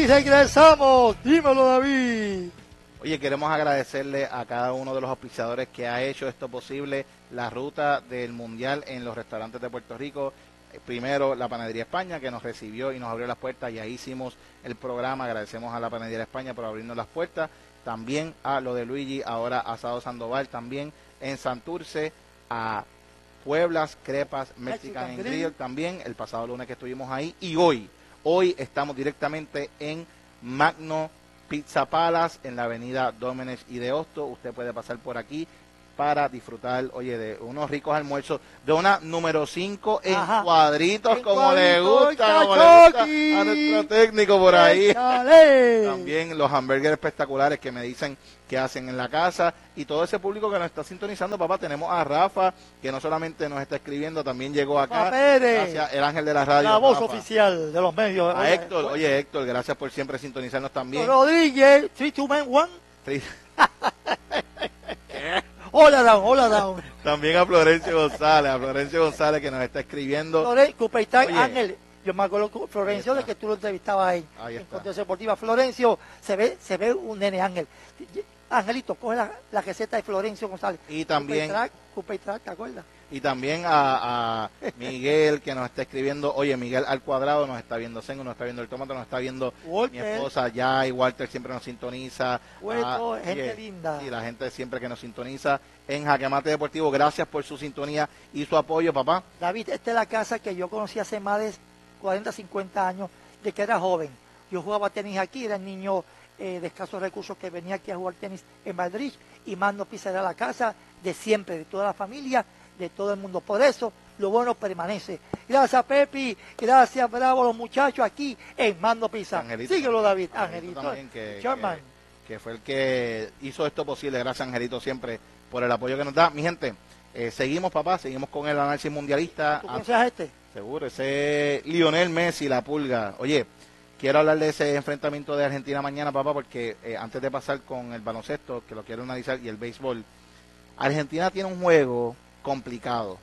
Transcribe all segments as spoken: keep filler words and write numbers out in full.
regresamos. Dímelo, David. Oye, queremos agradecerle a cada uno de los auspiciadores que ha hecho esto posible, la ruta del Mundial en los restaurantes de Puerto Rico. Primero, la Panadería España, que nos recibió y nos abrió las puertas, y ahí hicimos el programa. Agradecemos a la Panadería España por abrirnos las puertas. También a lo de Luigi, ahora Asado Sandoval, también en Santurce, a Pueblas, Crepas, Mexican, Mexican Grill, Grill, también el pasado lunes que estuvimos ahí. Y hoy, hoy estamos directamente en Magno Pizza Palace, en la avenida Dómenes y de Hosto. Usted puede pasar por aquí para disfrutar, oye, de unos ricos almuerzos, de una número cinco en Ajá. cuadritos, en como cuadrito, le gusta, como le gusta a nuestro técnico por ahí. También los hamburgues espectaculares que me dicen que hacen en la casa, y todo ese público que nos está sintonizando, papá. Tenemos a Rafa, que no solamente nos está escribiendo, también llegó acá. Gracias, el ángel de la radio. La voz Rafa. Oficial de los medios. A Héctor, oye Héctor, gracias por siempre sintonizarnos también. Rodríguez, three, two, man, one. Hola, Down, hola, Down. También a Florencio González, a Florencio González que nos está escribiendo. Florencio, Cupeytag, Ángel, yo me acuerdo, Florencio, de que tú lo entrevistabas ahí, ahí en Contienda Deportiva. Florencio, se ve se ve un nene, Ángel. Angelito, coge la, la receta de Florencio González. Y también, Cupeytag, ¿te acuerdas? Y también a, a Miguel, que nos está escribiendo. Oye, Miguel al cuadrado nos está viendo, Sengo nos está viendo, el Tomate nos está viendo, Walter. Mi esposa ya, y Walter siempre nos sintoniza. Bueno, a, gente oye, linda. Y la gente siempre que nos sintoniza en Jaque Mate Deportivo. Gracias por su sintonía y su apoyo, papá. David, esta es la casa que yo conocí hace más de cuarenta, cincuenta años, de que era joven. Yo jugaba tenis aquí, era el niño eh, de escasos recursos que venía aquí a jugar tenis en Madrid, y Magno Pizza era la casa de siempre, de toda la familia, de todo el mundo. Por eso lo bueno permanece. Gracias, Pepi, gracias, bravo, los muchachos aquí en Magno Pizza. Angelito, síguelo, David. Angelito, Angelito que, que, que fue el que hizo esto posible. Gracias, Angelito, siempre por el apoyo que nos da. Mi gente, eh, seguimos, papá, seguimos con el análisis mundialista. ¿Tú conoces a este? Seguro, ese Lionel Messi, la pulga. Oye, quiero hablar de ese enfrentamiento de Argentina mañana, papá, porque eh, antes de pasar con el baloncesto, que lo quiero analizar, y el béisbol, Argentina tiene un juego complicado.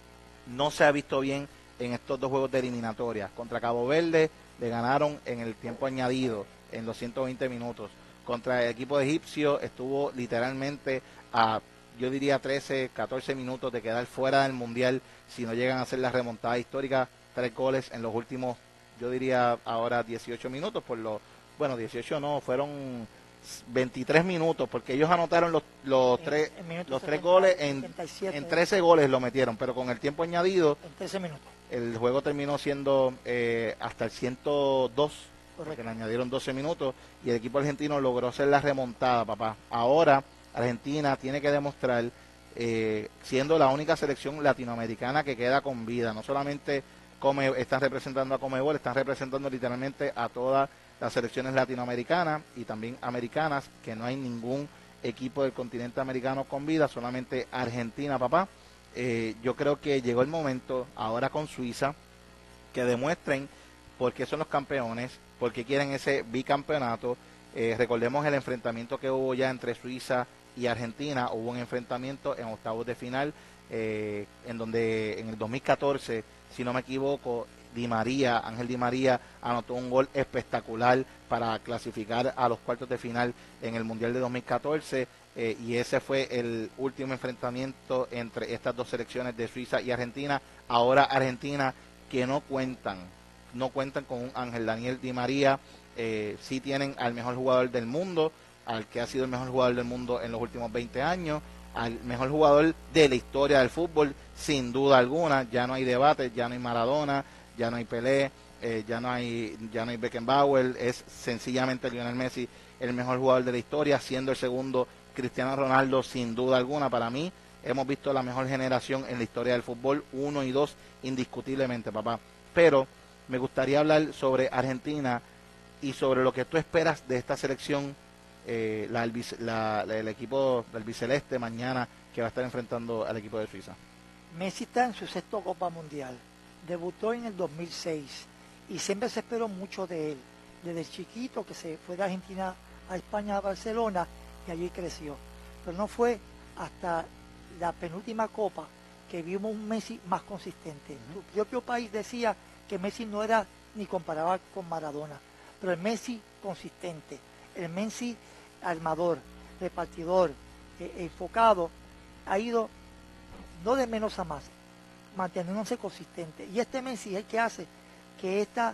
No se ha visto bien en estos dos juegos de eliminatoria. Contra Cabo Verde le ganaron en el tiempo añadido, en los ciento veinte minutos. Contra el equipo egipcio estuvo literalmente a, yo diría, trece, catorce minutos de quedar fuera del Mundial si no llegan a hacer la remontada histórica. Tres goles en los últimos, yo diría ahora dieciocho minutos, por lo, bueno, dieciocho no, fueron veintitrés minutos, porque ellos anotaron los, los, en, tres, en los tres goles, en, en trece goles lo metieron, pero con el tiempo añadido, en trece minutos. El juego terminó siendo eh, hasta el ciento dos, porque le añadieron doce minutos, y el equipo argentino logró hacer la remontada, papá. Ahora Argentina tiene que demostrar, eh, siendo la única selección latinoamericana que queda con vida, no solamente come, están representando a Conmebol, están representando literalmente a todas las selecciones latinoamericanas y también americanas, que no hay ningún equipo del continente americano con vida, solamente Argentina, papá. Eh, yo creo que llegó el momento, ahora con Suiza, que demuestren por qué son los campeones, por qué quieren ese bicampeonato. Eh, recordemos el enfrentamiento que hubo ya entre Suiza y Argentina. Hubo un enfrentamiento en octavos de final, eh, en donde en el dos mil catorce, si no me equivoco, Di María, Ángel Di María anotó un gol espectacular para clasificar a los cuartos de final en el Mundial de dos mil catorce, eh, y ese fue el último enfrentamiento entre estas dos selecciones de Suiza y Argentina. Ahora Argentina, que no cuentan, no cuentan con un Ángel Daniel Di María, eh, sí tienen al mejor jugador del mundo, al que ha sido el mejor jugador del mundo en los últimos veinte años, al mejor jugador de la historia del fútbol, sin duda alguna. Ya no hay debate, ya no hay Maradona, ya no hay Pelé, eh, ya no hay ya no hay Beckenbauer, es sencillamente Lionel Messi el mejor jugador de la historia, siendo el segundo Cristiano Ronaldo, sin duda alguna. Para mí hemos visto la mejor generación en la historia del fútbol, uno y dos indiscutiblemente, papá. Pero me gustaría hablar sobre Argentina y sobre lo que tú esperas de esta selección, eh, la, la, la, el equipo del albiceleste mañana, que va a estar enfrentando al equipo de Suiza. Messi está en su sexto Copa Mundial. Debutó en el dos mil seis y siempre se esperó mucho de él, desde chiquito, que se fue de Argentina a España, a Barcelona, y allí creció. Pero no fue hasta la penúltima Copa que vimos un Messi más consistente. Uh-huh. Su propio país decía que Messi no era ni comparaba con Maradona. pero el Messi consistente, el Messi armador, repartidor, eh, enfocado, ha ido no de menos a más, manteniéndose consistente. Y este Messi es el que hace que esta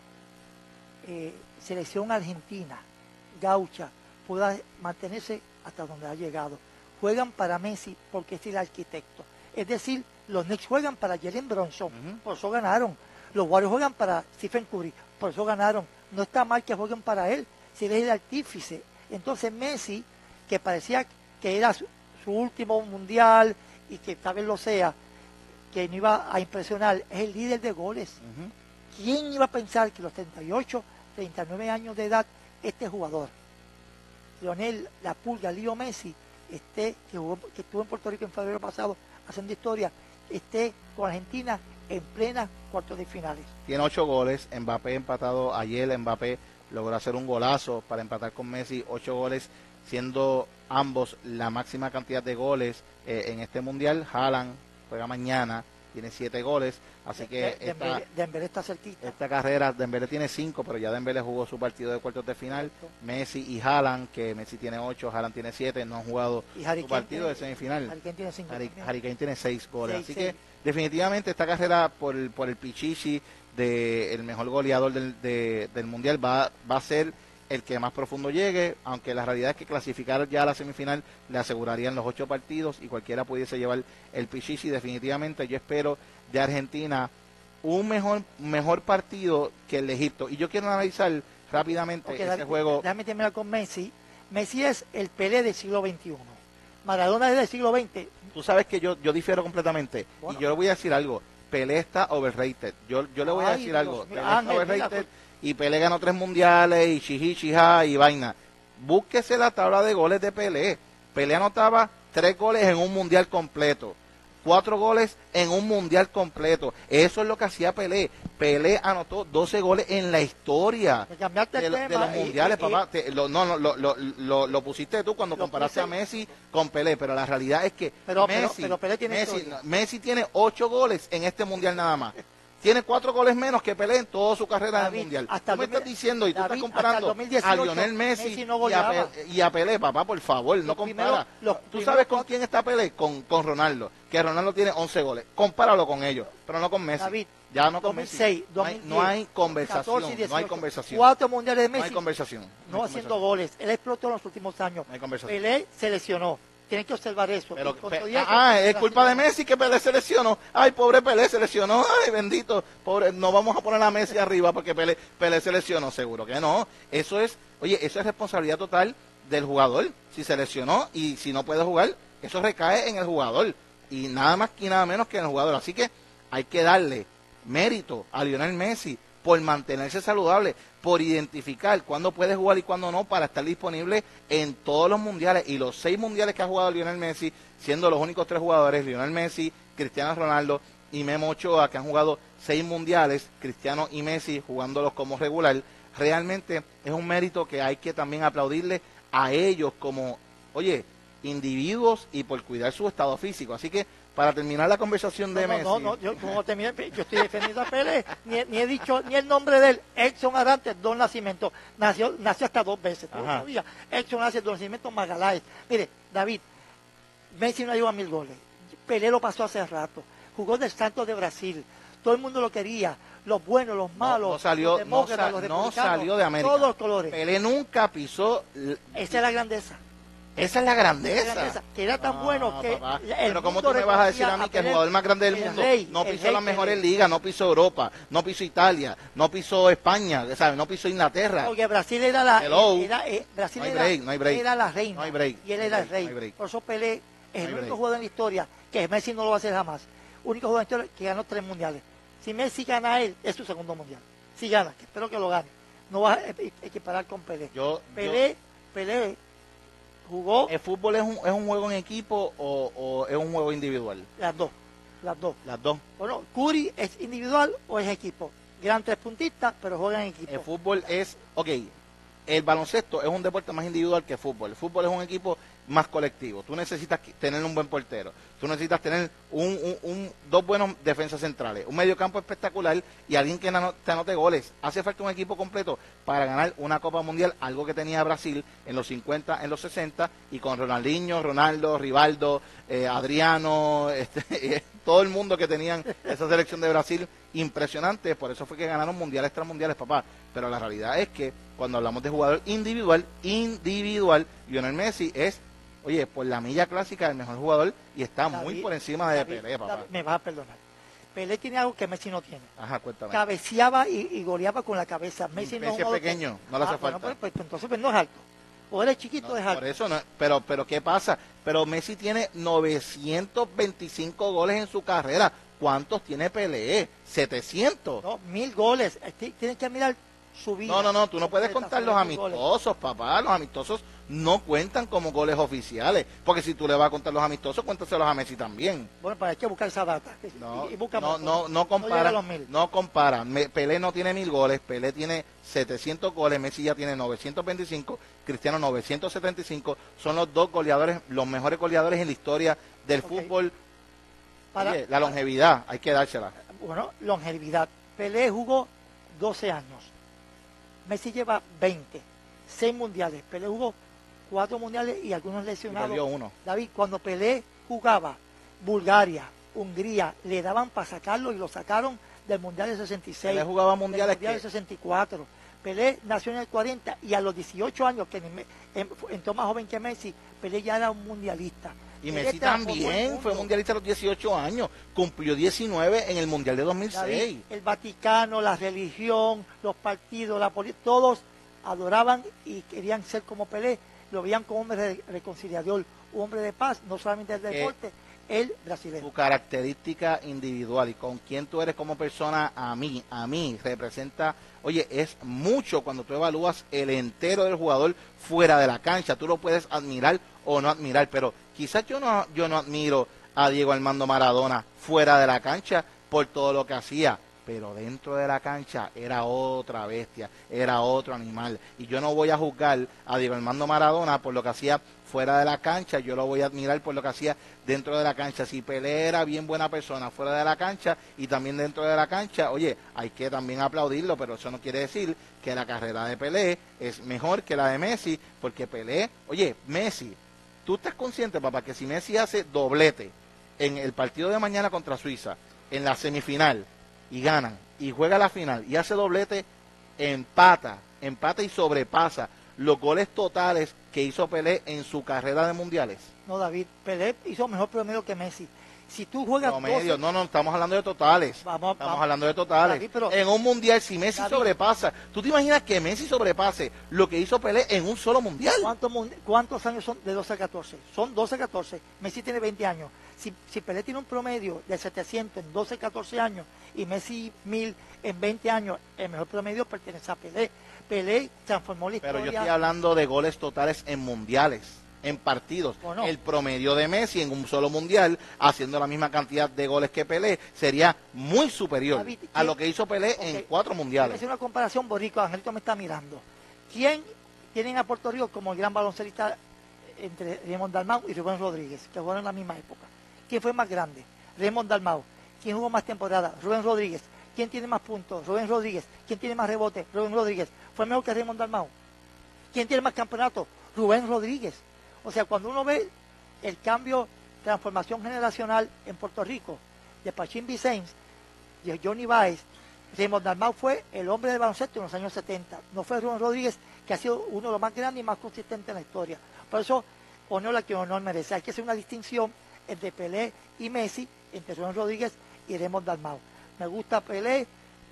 eh, selección argentina, gaucha, pueda mantenerse hasta donde ha llegado. Juegan para Messi porque es el arquitecto. Es decir, los Knicks juegan para Jalen Brunson, uh-huh. por eso ganaron. Los Warriors juegan para Stephen Curry, por eso ganaron. No está mal que jueguen para él, si él es el artífice. Entonces Messi, que parecía que era su, su último mundial y que tal vez lo sea, que no iba a impresionar, es el líder de goles. Uh-huh. ¿Quién iba a pensar que a los treinta y ocho, treinta y nueve años de edad, este jugador, Lionel La Pulga, Leo Messi, esté, que, jugó, que estuvo en Puerto Rico en febrero pasado haciendo historia, esté con Argentina en plena cuartos de finales? Tiene ocho goles, Mbappé empatado ayer, Mbappé logró hacer un golazo para empatar con Messi, ocho goles, siendo ambos la máxima cantidad de goles eh, en este mundial. Haaland juega mañana, tiene siete goles, así de, que de, esta, Dembélé, Dembélé está cerquita. Esta carrera, Dembélé tiene cinco, pero ya Dembélé jugó su partido de cuartos de final. Messi y Haaland, que Messi tiene ocho, Haaland tiene siete, no han jugado su partido tiene, de semifinal. Harry Kane tiene cinco. Harry, Harry Kane tiene seis goles, seis, así seis. que definitivamente esta carrera por el, por el Pichichi del mejor goleador del, de, del mundial va, va a ser el que más profundo llegue, aunque la realidad es que clasificar ya a la semifinal le asegurarían los ocho partidos y cualquiera pudiese llevar el Pichichi. Definitivamente yo espero de Argentina un mejor mejor partido que el de Egipto. Y yo quiero analizar rápidamente okay, ese dale, juego. Déjame terminar con Messi. Messi es el Pelé del siglo veintiuno. Maradona es del siglo veinte. Tú sabes que yo, yo difiero completamente. Bueno, y yo le voy a decir algo. Pelé está overrated. Yo, yo le voy a decir Dios algo. Pelé está overrated y Pelé ganó tres mundiales y chihi, chija y vaina. Búsquese la tabla de goles de Pelé. Pelé anotaba tres goles en un mundial completo. Cuatro goles en un mundial completo. Eso es lo que hacía Pelé. Pelé anotó doce goles en la historia de, de, de los mundiales, y, y, papá. Te, lo, no, no, lo, lo, lo, lo pusiste tú cuando comparaste puse, a Messi con Pelé, pero la realidad es que pero, Messi, pero, pero Pelé tiene Messi, Messi tiene ocho goles en este mundial nada más. Tiene cuatro goles menos que Pelé en toda su carrera David, en el mundial. Hasta tú me estás diciendo y tú David, estás comparando a Lionel Messi, Messi no y, a Pelé, y a Pelé, papá, por favor, los no compara. Primero, ¿Tú sabes con quién está Pelé? Con, con Ronaldo, que Ronaldo tiene once goles. Compáralo con ellos, pero no con Messi. David, ya no con Messi. seis, no, hay, no hay conversación, catorce, dieciocho, no hay conversación. Cuatro mundiales de Messi. No hay conversación. No, no hay haciendo goles. Él explotó en los últimos años. No hay conversación. Pelé se lesionó. Tienen que observar eso. Pero, pe ah, es culpa de Messi que Pelé se lesionó. Ay, pobre Pelé se lesionó. Ay, bendito. Pobre, no vamos a poner a Messi arriba porque Pelé, Pelé se lesionó. Seguro que no. Eso es, oye, eso es responsabilidad total del jugador. Si se lesionó y si no puede jugar, eso recae en el jugador. Y nada más y nada menos que en el jugador. Así que hay que darle mérito a Lionel Messi por mantenerse saludable, por identificar cuándo puede jugar y cuándo no, para estar disponible en todos los mundiales. Y los seis mundiales que ha jugado Lionel Messi, siendo los únicos tres jugadores, Lionel Messi, Cristiano Ronaldo y Memo Ochoa, que han jugado seis mundiales, Cristiano y Messi jugándolos como regular, realmente es un mérito que hay que también aplaudirle a ellos como, oye, individuos y por cuidar su estado físico. Así que, para terminar la conversación de no, Messi... No, no, yo, como terminé, yo estoy defendiendo a Pelé, ni, ni he dicho ni el nombre de él. Edson Arantes, Don Nacimiento, nació, nació hasta dos veces, ¿tú lo sabías? Edson Arantes, Don Nacimiento, Magaláes. Mire, David, Messi no llegó a mil goles, Pelé lo pasó hace rato, jugó del Santos de Brasil, todo el mundo lo quería, los buenos, los malos, no, no salió, los demócratas, no, los no salió de América, todos los colores. Pelé nunca pisó... Esa es la grandeza. Esa es la grandeza. Esa grandeza, que era tan ah, bueno que... Pero ¿cómo tú me vas a decir a mí que el jugador más grande del mundo rey, no pisó las mejores ligas, no pisó Europa, no pisó Italia, no pisó España, ¿sabes? No pisó Inglaterra? Porque Brasil era la... Era, eh, Brasil no hay era, break, no hay break. era la reina. No hay break. Y él era el rey. No Por eso Pelé es no el único break. jugador en la historia que Messi no lo va a hacer jamás. Único jugador en la historia que ganó tres mundiales. Si Messi gana él, es su segundo mundial. Si gana, que espero que lo gane. No va a equiparar con Pelé. Yo, Pelé, yo... Pelé... jugó. ¿El fútbol es un, es un juego en equipo o, o es un juego individual? Las dos, las dos. Las dos. Bueno, Curry es individual o es equipo. Gran tres puntistas, pero juegan en equipo. El fútbol es, ok, el baloncesto es un deporte más individual que el fútbol. El fútbol es un equipo más colectivo. Tú necesitas tener un buen portero, tú necesitas tener un, un, un, dos buenos defensas centrales, un mediocampo espectacular y alguien que te anote goles. Hace falta un equipo completo para ganar una Copa Mundial, algo que tenía Brasil en los cincuenta, en los sesenta, y con Ronaldinho, Ronaldo, Rivaldo, eh, Adriano, este, todo el mundo que tenían esa selección de Brasil, impresionante. Por eso fue que ganaron mundiales tras mundiales, papá. Pero la realidad es que cuando hablamos de jugador individual, individual, Lionel Messi es, oye, por la milla clásica, el mejor jugador y está David, muy por encima de David, Pelé, papá. David, me vas a perdonar. Pelé tiene algo que Messi no tiene. Ajá, cuéntame. Cabeceaba y, y goleaba con la cabeza. Messi, Messi no, es pequeño, no, no le hace ah, falta. Bueno, pues, pues, entonces pues no es alto. O eres chiquito, no, es alto. Por eso no, pero, pero ¿qué pasa? Pero Messi tiene novecientos veinticinco goles en su carrera. ¿Cuántos tiene Pelé? setecientos. No, mil goles. Tienes que mirar su vida. No, no, no, tú no puedes contar los amistosos, papá. Los amistosos no cuentan como goles oficiales. Porque si tú le vas a contar los amistosos, cuéntaselos a Messi también. Bueno, para hay que buscar esa data. No, y, y busca no, no, no compara. No, no compara. Me, Pelé no tiene mil goles, Pelé tiene setecientos goles, Messi ya tiene novecientos veinticinco, Cristiano novecientos setenta y cinco. Son los dos goleadores, los mejores goleadores en la historia del okay. fútbol. Para, Oye, la longevidad, hay que dársela. Bueno, longevidad. Pelé jugó doce años. Messi lleva veinte, seis mundiales. Pelé jugó cuatro mundiales y algunos lesionados. Y perdió uno. David, cuando Pelé jugaba, Bulgaria, Hungría, le daban para sacarlo y lo sacaron del Mundial del sesenta y seis. Pelé jugaba mundiales. Del Mundial del sesenta y cuatro. Pelé nació en el cuarenta y a los dieciocho años, que entró más joven que Messi, Pelé ya era un mundialista. Y Messi también fue mundialista a los dieciocho años, cumplió diecinueve en el Mundial de dos mil seis. David, el Vaticano, la religión, los partidos, la política, todos adoraban y querían ser como Pelé, lo veían como hombre reconciliador, un hombre de paz, no solamente del deporte, eh, el brasileño. Tu característica individual y con quién tú eres como persona, a mí, a mí, representa, oye, es mucho cuando tú evalúas el entero del jugador fuera de la cancha, tú lo puedes admirar o no admirar, pero quizás yo no, yo no admiro a Diego Armando Maradona fuera de la cancha por todo lo que hacía, pero dentro de la cancha era otra bestia, era otro animal, y yo no voy a juzgar a Diego Armando Maradona por lo que hacía fuera de la cancha, yo lo voy a admirar por lo que hacía dentro de la cancha. Si Pelé era bien buena persona fuera de la cancha y también dentro de la cancha, oye, hay que también aplaudirlo, pero eso no quiere decir que la carrera de Pelé es mejor que la de Messi, porque Pelé, oye, Messi, ¿tú estás consciente, papá, que si Messi hace doblete en el partido de mañana contra Suiza, en la semifinal, y ganan, y juega la final, y hace doblete, empata, empata y sobrepasa los goles totales que hizo Pelé en su carrera de mundiales? No, David, Pelé hizo mejor promedio que Messi. Si tú juegas promedio, doce... no, no, estamos hablando de totales. Vamos, estamos vamos. hablando de totales. David, pero... En un mundial, si Messi David... sobrepasa, ¿tú te imaginas que Messi sobrepase lo que hizo Pelé en un solo mundial? ¿Cuántos, ¿Cuántos años son de doce a catorce? Son doce a catorce. Messi tiene veinte años. Si, si Pelé tiene un promedio de setecientos en doce a catorce años y Messi mil en veinte años, el mejor promedio pertenece a Pelé. Pelé transformó la historia. Pero yo estoy hablando de goles totales en mundiales, en partidos. ¿O no? El promedio de Messi en un solo mundial, haciendo la misma cantidad de goles que Pelé, sería muy superior David, a lo que hizo Pelé okay. en cuatro mundiales. Voy a hacer una comparación, Boricua, Angelito me está mirando. ¿Quién tienen a Puerto Rico como el gran baloncelista entre Raymond Dalmau y Rubén Rodríguez, que jugaron en la misma época? ¿Quién fue más grande? Raymond Dalmau. ¿Quién jugó más temporada? Rubén Rodríguez. ¿Quién tiene más puntos? Rubén Rodríguez. ¿Quién tiene más rebotes? Rubén Rodríguez. ¿Fue mejor que Raymond Dalmau? ¿Quién tiene más campeonatos? Rubén Rodríguez. O sea, cuando uno ve el cambio, transformación generacional en Puerto Rico, de Pachín Vicens, de Johnny Baez, Raymond Dalmau fue el hombre del baloncesto en los años setenta. No fue Rubén Rodríguez, que ha sido uno de los más grandes y más consistentes en la historia. Por eso, honor a quien honor merece. Hay que hacer una distinción entre Pelé y Messi, entre Rubén Rodríguez y Raymond Dalmau. Me gusta Pelé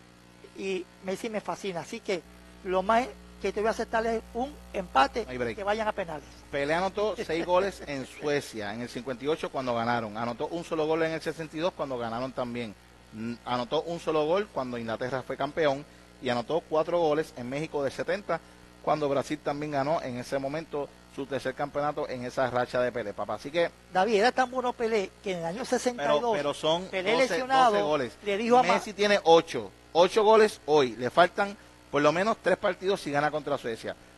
y Messi me fascina. Así que lo más que te voy a aceptar es un empate, que vayan a penales. Pelé anotó seis goles en Suecia en el cincuenta y ocho cuando ganaron. Anotó un solo gol en el sesenta y dos cuando ganaron también. Anotó un solo gol cuando Inglaterra fue campeón y anotó cuatro goles en México del setenta cuando Brasil también ganó en ese momento su tercer campeonato en esa racha de Pelé, papá. Así que David, era tan bueno Pelé que en el año sesenta y dos, pero, pero son Pelé doce, lesionado, doce goles. Le dijo a Messi tiene ocho, ocho goles hoy. Le faltan por lo menos tres partidos si gana contra Suecia.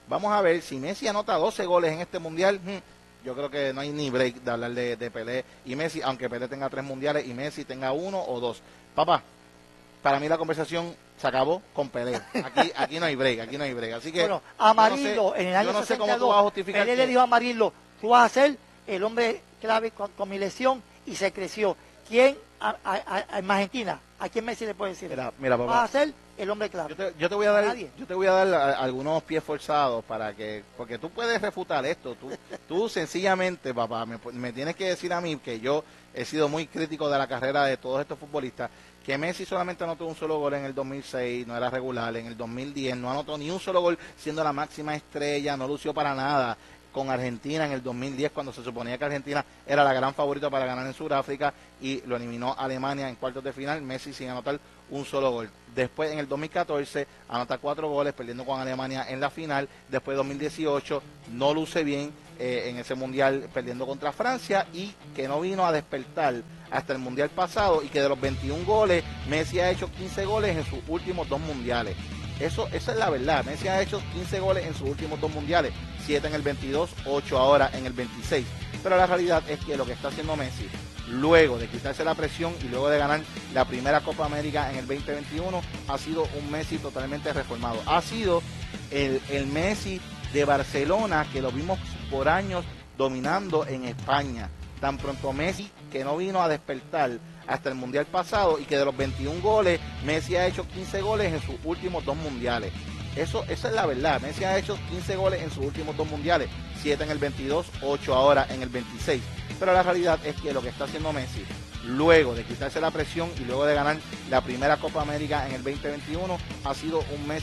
Vamos a ver si Messi anota doce goles en este mundial. Yo creo que no hay ni break de hablar de, de Pelé y Messi, aunque Pelé tenga tres mundiales y Messi tenga uno o dos. Papá, para mí la conversación se acabó con Pelé. Aquí, aquí no hay break, aquí no hay break. Así que bueno, Amarillo, no sé, en el año yo no sé sesenta y dos, cómo tú vas a justificar. Pelé que... le dijo a Amarillo, tú vas a ser el hombre clave con, con mi lesión, y se creció. ¿Quién a, a, a, en Argentina? ¿A quién Messi le puede decir? Mira, mira, papá, vas a ser el hombre clave. Yo te, yo te voy a dar, Nadie. yo te voy a dar a, a algunos pies forzados para que, porque tú puedes refutar esto. Tú, tú sencillamente, papá, me, me tienes que decir a mí que yo he sido muy crítico de la carrera de todos estos futbolistas, que Messi solamente anotó un solo gol en el dos mil seis, no era regular, en el dos mil diez no anotó ni un solo gol siendo la máxima estrella, no lució para nada con Argentina en el dos mil diez, cuando se suponía que Argentina era la gran favorita para ganar en Sudáfrica, y lo eliminó Alemania en cuartos de final, Messi sin anotar un solo gol. Después, en el dos mil catorce, anota cuatro goles, perdiendo con Alemania en la final. Después, dos mil dieciocho, no luce bien eh, en ese mundial, perdiendo contra Francia, y que no vino a despertar hasta el mundial pasado, y que de los veintiún goles, Messi ha hecho quince goles en sus últimos dos mundiales. Eso, esa es la verdad. Messi ha hecho quince goles en sus últimos dos mundiales, siete en el veintidós, ocho ahora en el veintiséis. Pero la realidad es que lo que está haciendo Messi, luego de quitarse la presión y luego de ganar la primera Copa América en el veinte veintiuno, ha sido un Messi totalmente reformado. Ha sido el, el Messi de Barcelona, que lo vimos por años dominando en España. Tan pronto Messi, que no vino a despertar hasta el mundial pasado, y que de los veintiún goles, Messi ha hecho quince goles en sus últimos dos mundiales. Eso, esa es la verdad. Messi ha hecho quince goles en sus últimos dos mundiales, siete en el veintidós, ocho ahora en el veintiséis. Pero la realidad es que lo que está haciendo Messi, luego de quitarse la presión y luego de ganar la primera Copa América en el veinte veintiuno, ha sido un Messi